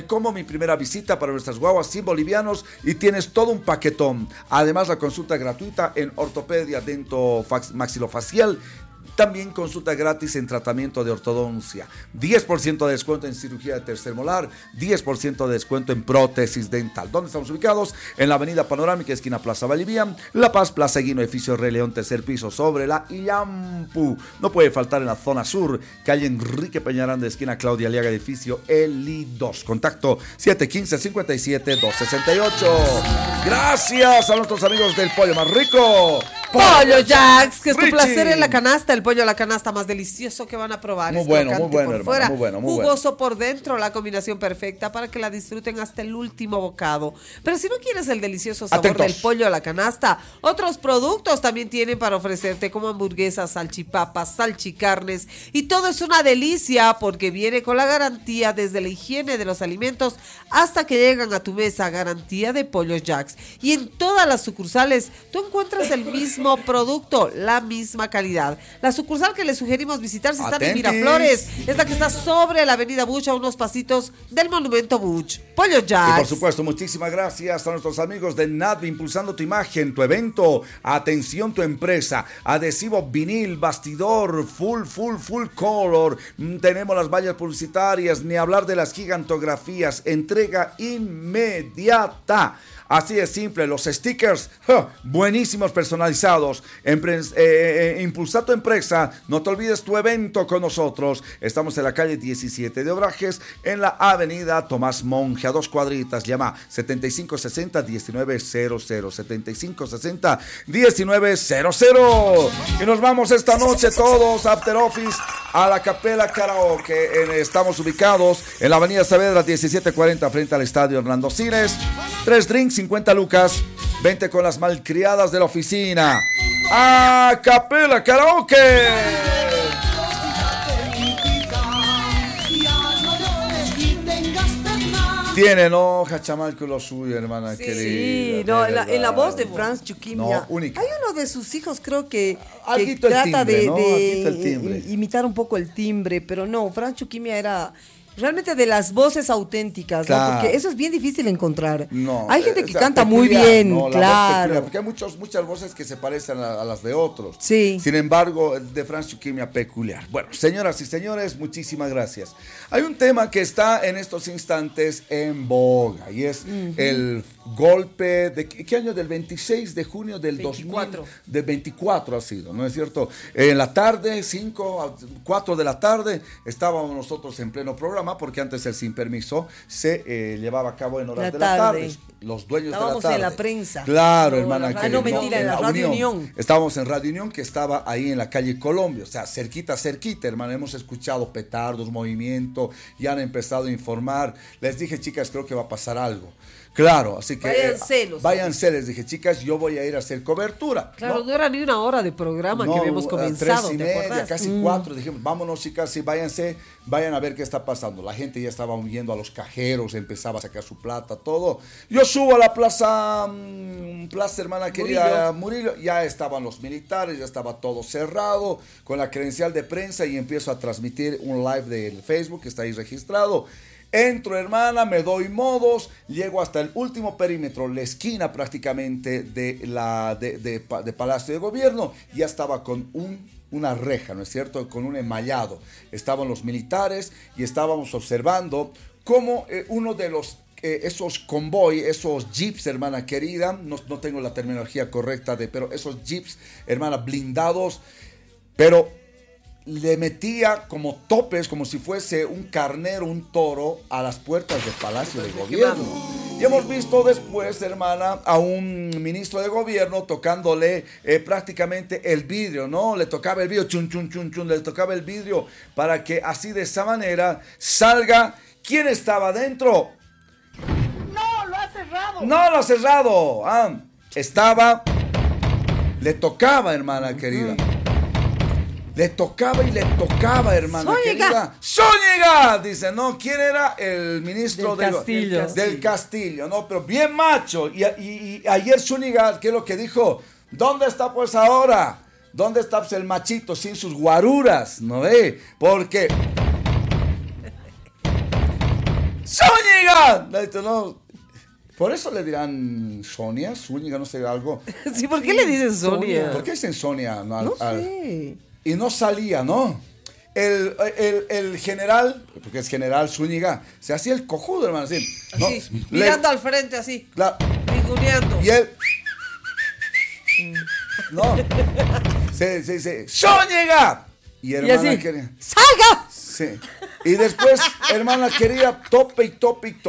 combo Mi Primera Visita para nuestras guaguas 100 bolivianos y tienes todo un paquetón. Además, la consulta gratuita en ortopedia maxilofacial. También consulta gratis en tratamiento de ortodoncia. 10% de descuento en cirugía de tercer molar. 10% de descuento en prótesis dental. ¿Dónde estamos ubicados? En la avenida Panorámica, esquina Plaza Bolivia. La Paz, Plaza Guino, edificio Rey León, tercer piso, sobre la Iampu. No puede faltar en la zona sur, calle Enrique Peñaranda, esquina Claudia Aliaga, edificio Eli 2. Contacto 715-57-268. Gracias a nuestros amigos del Pollo Más Rico. Pollo Jacks, que es tu Richie. placer en la canasta, el pollo a la canasta más delicioso que van a probar. Muy Es bueno, crocante muy bueno, por hermano, fuera, muy bueno, muy jugoso por dentro, la combinación perfecta para que la disfruten hasta el último bocado. Pero si no quieres el delicioso sabor Atentos. del pollo a la canasta, otros productos también tienen para ofrecerte, como hamburguesas, salchipapas, salchicarnes, y todo es una delicia porque viene con la garantía desde la higiene de los alimentos hasta que llegan a tu mesa, garantía de Pollo Jacks. Y en todas las sucursales tú encuentras el mismo producto, la misma calidad. La sucursal que les sugerimos visitar si están en Atentis. Miraflores es la que está sobre la avenida Buch, a unos pasitos del monumento Buch. Pollo Jacks. Y por supuesto, muchísimas gracias a nuestros amigos de NADVI, impulsando tu imagen, tu evento, atención tu empresa, adhesivo vinil, bastidor, full color, tenemos las vallas publicitarias, ni hablar de las gigantografías, entrega inmediata. Así de simple, los stickers, buenísimos, personalizados. Impulsa tu empresa, no te olvides tu evento con nosotros. Estamos en la calle 17 de Obrajes, en la avenida Tomás Monge, a 2 cuadritas. Llama 7560-1900, 7560-1900. Y nos vamos esta noche todos, After Office, a la Capela Karaoke. Estamos ubicados en la avenida Saavedra 1740, frente al estadio Hernando Siles. 3 drinks, 50 lucas. Vente con las malcriadas de la oficina. ¡A Capela Karaoke! Tiene, ¿no? Hachamalco lo suyo, hermana Sí, querida. no, de en la voz de verdad. Franz Chukimia. No, única. Hay uno de sus hijos, creo que Alguito el trata timbre, de, ¿no? Alguito el timbre. imitar un poco el timbre, pero no, Franz Chukimia era realmente de las voces auténticas, Claro. ¿no? Porque eso es bien difícil encontrar. No, hay gente que o sea, canta muy peculiar, bien, ¿no? La voz claro. peculiar, porque hay muchas voces que se parecen a las de otros. Sí. Sin embargo, el de Franz Chukimia peculiar. Bueno, señoras y señores, muchísimas gracias. Hay un tema que está en estos instantes en boga y es el golpe de ¿qué año? Del 26 de junio del 24. 2000, del 24 ha sido, ¿no es cierto? En la tarde, 4 de la tarde, estábamos nosotros en pleno programa, porque antes el Sin Permiso se llevaba a cabo en horas de la tarde. Los dueños Estábamos de la tarde. en la prensa. Claro, No, hermana. no, mentira, en la Radio Unión. Estábamos en Radio Unión, que estaba ahí en la calle Colombia, o sea, cerquita, hermano. Hemos escuchado petardos, movimiento, ya han empezado a informar. Les dije, chicas, creo que va a pasar algo. Claro, así que váyanse, les dije, chicas, yo voy a ir a hacer cobertura. Claro, no era ni una hora de programa que habíamos comenzado, 3:30, ¿te acuerdas? casi 4, dijimos, vámonos, chicas, sí, váyanse, vayan a ver qué está pasando. La gente ya estaba yendo a los cajeros, empezaba a sacar su plata, todo. Yo subo a la plaza, hermana querida, Murillo, ya estaban los militares, ya estaba todo cerrado, con la credencial de prensa, y empiezo a transmitir un live del Facebook, que está ahí registrado. Entro, hermana, me doy modos, llego hasta el último perímetro, la esquina prácticamente de Palacio de Gobierno. Ya estaba con una reja, ¿no es cierto? Con un enmallado. Estaban los militares y estábamos observando cómo uno de los esos convoy, esos jeeps, hermana querida, no tengo la terminología correcta pero esos jeeps, hermana, blindados, pero le metía como topes, como si fuese un carnero, un toro, a las puertas del Palacio de Gobierno. Y hemos visto después, hermana, a un ministro de Gobierno tocándole prácticamente el vidrio, ¿no? Le tocaba el vidrio, chun, chun, chun, chun, le tocaba el vidrio para que así de esa manera salga. ¿Quién estaba dentro? ¡No, lo ha cerrado! ¡No, lo ha cerrado! Le tocaba, hermana querida. Le tocaba y le tocaba, hermana querida. ¡Zúñiga! Dice, ¿no? ¿Quién era? El ministro del Castillo, ¿no? Pero bien macho. Y ayer Zúñiga, ¿qué es lo que dijo? ¿Dónde está pues ahora? ¿Dónde está pues el machito sin sus guaruras? ¿No ve? Porque ¡Zúñiga! No, por eso le dirán Sonia, Zúñiga, no sé, algo. Sí, ¿por qué le dicen Sonia? ¿Por qué dicen Sonia? No sé. Y no salía, ¿no? El general, porque es general Zúñiga, se hacía el cojudo, hermano, así. ¿no? Así, mirando al frente, así. Claro. Ninguneando. Y él... No. Sí. ¡Zúñiga! Y hermana así, quería... ¡salga! Sí. Y después, hermana quería tope.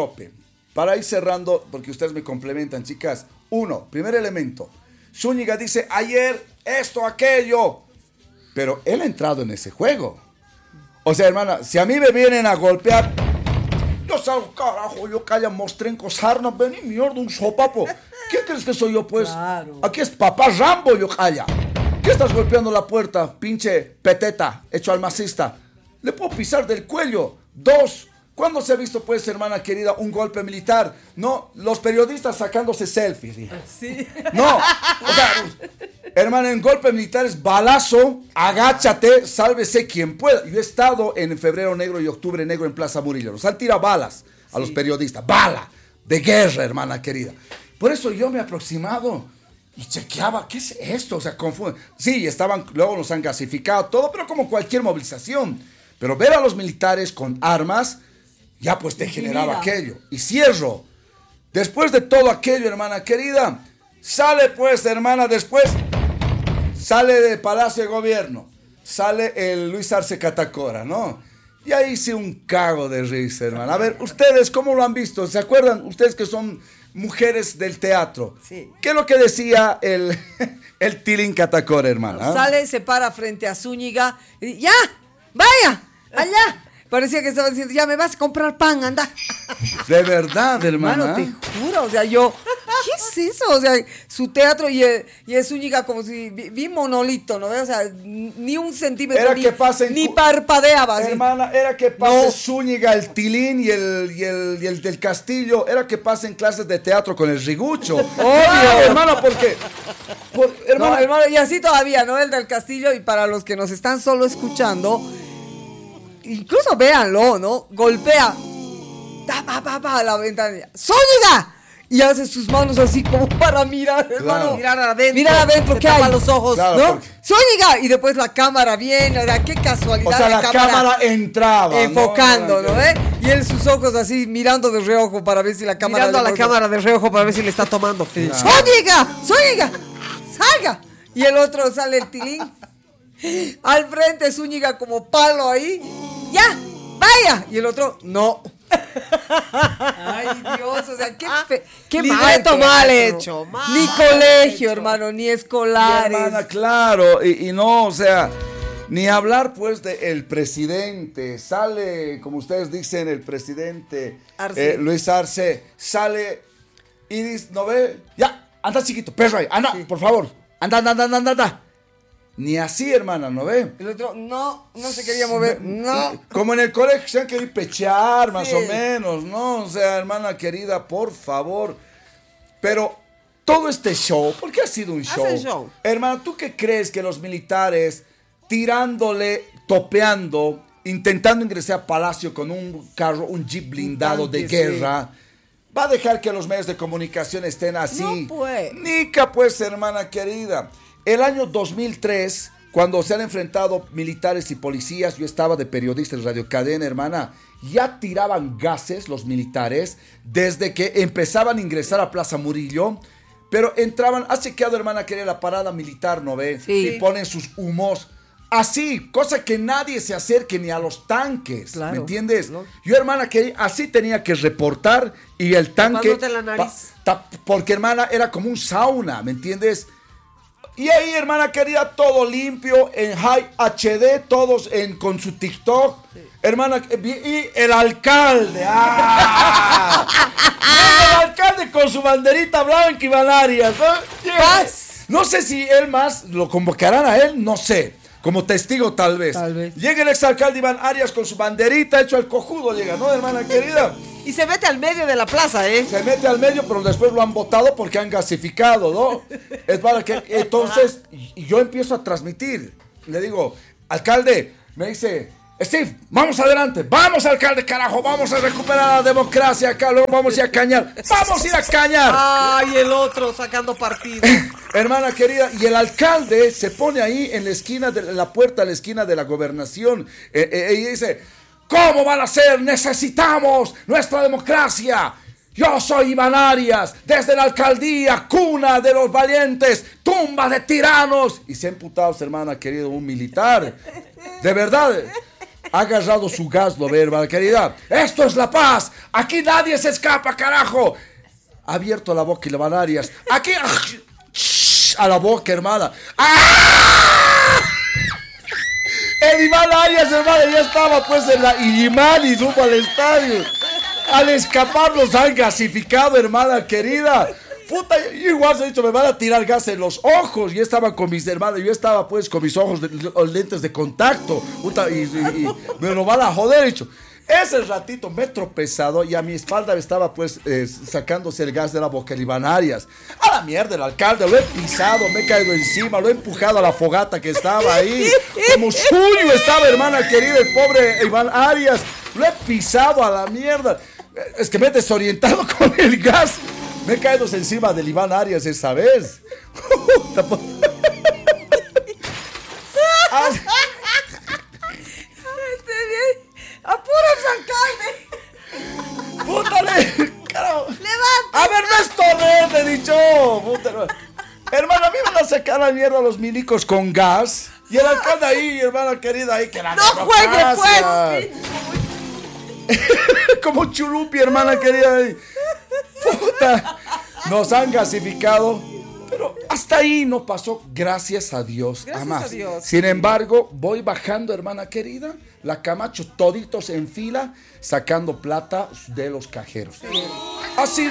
Para ir cerrando, porque ustedes me complementan, chicas. Uno, primer elemento. Zúñiga dice, ayer, esto, aquello. Pero él ha entrado en ese juego. O sea, hermana, si a mí me vienen a golpear, yo salgo, carajo, yo calla, mostrenco, sarna, vení, mierda, un sopapo. ¿Quién crees que soy yo, pues? Claro. Aquí es papá Rambo, yo calla. ¿Qué estás golpeando la puerta, pinche peteta, hecho almacista? Le puedo pisar del cuello. Dos, ¿cuándo se ha visto, pues, hermana querida, un golpe militar? No, los periodistas sacándose selfies. Sí. No, o sea, hermana, en golpe militar es balazo, agáchate, sálvese quien pueda. Yo he estado en febrero negro y octubre negro en Plaza Murillo. Nos han tirado balas a los periodistas. Bala de guerra, hermana querida. Por eso yo me he aproximado y chequeaba, ¿qué es esto? O sea, confunden. Sí, luego nos han gasificado todo, pero como cualquier movilización. Pero ver a los militares con armas, ya pues te generaba aquello. Y cierro. Después de todo aquello, hermana querida, sale pues, hermana, después, sale del Palacio de Gobierno, sale el Luis Arce Catacora, ¿no? Y ahí sí un cago de risa, hermana. A ver, ustedes, ¿cómo lo han visto? ¿Se acuerdan? Ustedes que son mujeres del teatro. Sí. ¿Qué es lo que decía el Tilín Catacora, hermana? Sale, se para frente a Zúñiga y ¡ya! ¡Vaya! ¡Allá! Parecía que estaba diciendo, ya me vas a comprar pan, anda. De verdad, hermana. Mano, te juro, o sea, yo, ¿qué es eso? O sea, su teatro y es Zúñiga como si, vi monolito, ¿no? O sea, ni un centímetro, Era que pasen, ni parpadeaba. Hermana, era que pase Zúñiga, el Tilín y el del Castillo, era que pasen clases de teatro con el Rigucho. Obvio, hermana, porque... hermano, y así todavía, ¿no? El del Castillo, y para los que nos están solo escuchando... Incluso véanlo, ¿no? Golpea. Va a la ventana. ¡Zúñiga! Y hace sus manos así como para mirar, hermano. Claro. Mirar adentro, ¿qué hay? Los ojos, claro, ¿no? porque... ¡Zúñiga! Y después la cámara viene, o sea, qué casualidad. O sea, la cámara entraba. Enfocando, ¿no? Y él sus ojos así mirando de reojo para ver si la cámara... Mirando a la cámara de reojo para ver si le está tomando. Claro. ¡Zúñiga! ¡Salga! Y el otro sale el Tilín. Al frente Zúñiga como palo ahí. ¡Ya! ¡Vaya! Y el otro, no. Ay, Dios, o sea, qué mal hecho. Ni colegio, hermano, ni escolares. Hermana, claro, y no, o sea, ni hablar pues de el presidente. Sale, como ustedes dicen, el presidente Luis Arce, sale y dice, ¿no ve? Ya, anda chiquito, perro ahí, anda, sí. Por favor, anda. Ni así, hermana, ¿no ve? El otro, no se quería mover, no. Como en el colegio se han querido pechear, más o menos, ¿no? O sea, hermana querida, por favor. Pero todo este show, ¿por qué ha sido un show? Hermana, ¿tú qué crees que los militares tirándole, topeando, intentando ingresar a Palacio con un carro, un jeep blindado de guerra, va a dejar que los medios de comunicación estén así? No, pues. Nica, pues, hermana querida. El año 2003, cuando se han enfrentado militares y policías, yo estaba de periodista en Radio Cadena, hermana, ya tiraban gases los militares desde que empezaban a ingresar a Plaza Murillo, pero entraban, ha chequeado, hermana, que era la parada militar, ¿no ve? Sí. Y ponen sus humos así, cosa que nadie se acerque ni a los tanques, claro, ¿me entiendes? No. Yo, hermana, que así tenía que reportar y el tanque... la nariz. Porque, hermana, era como un sauna, ¿me entiendes? Y ahí, hermana querida, todo limpio, en High HD, todos con su TikTok. Sí. Hermana, y el alcalde. ¡Ah! El alcalde con su banderita blanca y Vanarias, ¿no? No sé si él más lo convocarán a él, no sé. Como testigo, tal vez. Llega el exalcalde Iván Arias con su banderita, hecho al cojudo, llega, ¿no, hermana querida? Y se mete al medio de la plaza, ¿eh? Se mete al medio, pero después lo han votado porque han gasificado, ¿no? Es para que... Entonces, yo empiezo a transmitir. Le digo, alcalde, me dice, Steve, vamos adelante, vamos alcalde, carajo, vamos a recuperar la democracia acá, luego vamos a ir a cañar, vamos a ir a cañar. Ay, el otro sacando partido. Hermana querida, y el alcalde se pone ahí en la esquina de la puerta, a la esquina de la gobernación, y dice, ¿cómo van a ser? Necesitamos nuestra democracia. Yo soy Iván Arias, desde la alcaldía, cuna de los valientes, tumba de tiranos. Y se ha emputado, hermana querida, un militar. De verdad, ha agarrado su gas, lo ve, hermana querida. Esto es la paz. Aquí nadie se escapa, carajo. Ha abierto la boca Iván Arias. Aquí, a la boca, hermana. ¡Ah! El Iván Arias, hermana, ya estaba pues en la Illimani y rumbo al estadio. Al escapar los han gasificado, hermana querida. Puta, yo igual se ha dicho, me van a tirar gas en los ojos. Yo estaba con mis hermanos, yo estaba pues con mis ojos, lentes de contacto. Puta, y me lo van a joder, dicho. Ese ratito me he tropezado y a mi espalda estaba pues sacándose el gas de la boca el Iván Arias. A la mierda el alcalde, lo he pisado, me he caído encima, lo he empujado a la fogata que estaba ahí. Como suyo estaba, hermana querida, el pobre Iván Arias. Lo he pisado a la mierda. Es que me he desorientado con el gas. Me he caído encima del Iván Arias esa vez. ¡Apúrate, alcalde! ¡Pútale! ¡Carajo! ¡Levanta! ¡A ver, no es torrente, he dicho! ¡Pútale! Hermana, a mí me van a sacar la mierda los milicos con gas. Y el alcalde ahí, hermana querida, ahí que la ¡No juegue, pues! Como churupi, hermana querida. Puta. Nos han gasificado. Pero hasta ahí no pasó, gracias a Dios. Gracias a a Dios. Sin embargo, voy bajando, hermana querida. La Camacho, toditos en fila, sacando plata de los cajeros. Sí. Ha sido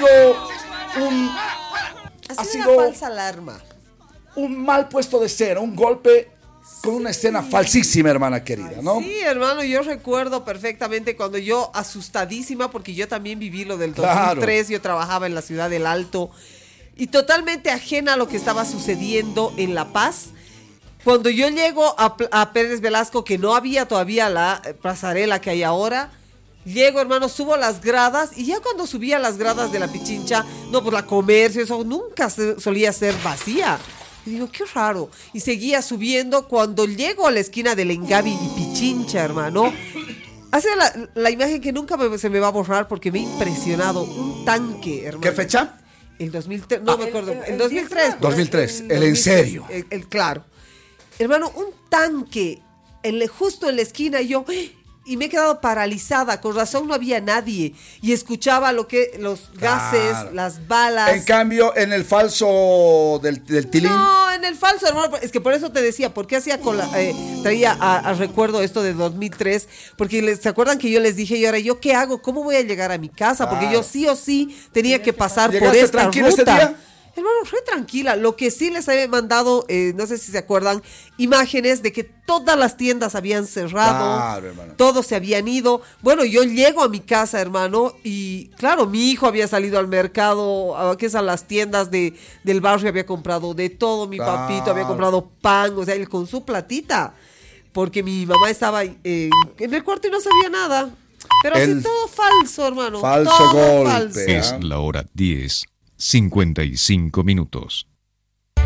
una falsa alarma. Un mal puesto de escena, un golpe con una escena falsísima, hermana querida, ¿no? Sí, hermano, yo recuerdo perfectamente cuando yo, asustadísima, porque yo también viví lo del 2003, claro. Yo trabajaba en la ciudad del Alto, y totalmente ajena a lo que estaba sucediendo en La Paz. Cuando yo llego a Pérez Velasco, que no había todavía la pasarela que hay ahora, llego, hermano, subo las gradas, y ya cuando subía las gradas de la Pichincha, no, pues la Comercio, eso nunca solía ser vacía. Y digo, qué raro. Y seguía subiendo. Cuando llego a la esquina del Engabi y Pichincha, hermano, hace la imagen que nunca se me va a borrar porque me ha impresionado. Un tanque, hermano. ¿Qué fecha? El 2003, no me acuerdo. El 2003. 2003, el en serio. Claro. Hermano, un tanque justo en la esquina, y yo... Y me he quedado paralizada, con razón no había nadie. Y escuchaba los gases, claro. Las balas. En cambio, en el falso del tilín. No, en el falso, hermano. Es que por eso te decía, ¿por qué hacía traía a recuerdo esto de 2003? Porque ¿se acuerdan que yo les dije, y ahora yo qué hago? ¿Cómo voy a llegar a mi casa? Porque yo sí o sí tenía que pasar por esta ruta. Ese día? Hermano, re tranquila. Lo que sí les había mandado, no sé si se acuerdan, imágenes de que todas las tiendas habían cerrado, claro, todos se habían ido. Bueno, yo llego a mi casa, hermano, y claro, mi hijo había salido al mercado, que es a las tiendas del barrio, había comprado de todo, mi papito había comprado pan, o sea, él con su platita, porque mi mamá estaba en el cuarto y no sabía nada. Pero así todo falso, hermano. Falso todo golpe. Falso. Es la hora 10:55.